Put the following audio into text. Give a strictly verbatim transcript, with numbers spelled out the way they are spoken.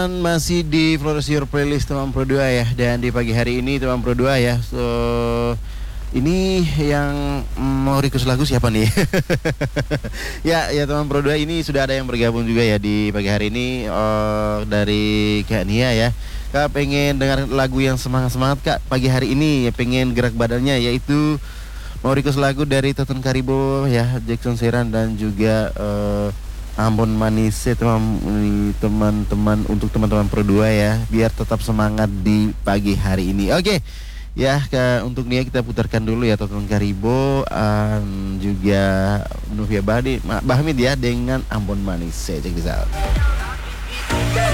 teman-teman, masih di Flores Your Playlist teman Pro dua ya. Dan di pagi hari ini teman Pro dua ya. So ini yang mau request lagu siapa nih? Ya, ya teman Pro dua, ini sudah ada yang bergabung juga ya di pagi hari ini uh, dari Kak Nia ya. Kak pengen dengar lagu yang semangat-semangat Kak pagi hari ini, ya pengen gerak badannya, yaitu mau request lagu dari Toton Karibo ya, Jackson Seran dan juga uh, Ambon Manise teman-teman, untuk teman-teman Pro dua ya, biar tetap semangat di pagi hari ini. Oke. Ya, ke, untuk Nia kita putarkan dulu ya Toton Karibo, um, juga Novia Badi, Bahmid ya dengan Ambon Manise. Check this out.